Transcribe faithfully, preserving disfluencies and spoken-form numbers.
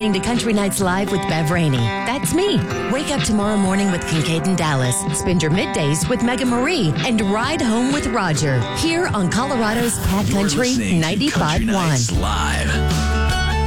To Country Nights Live with Bev Rainey. That's me. Wake up tomorrow morning with Kincaid and Dallas. Spend your middays with Megan Marie and ride home with Roger. Here on Colorado's Cat Country ninety-five point one. Live.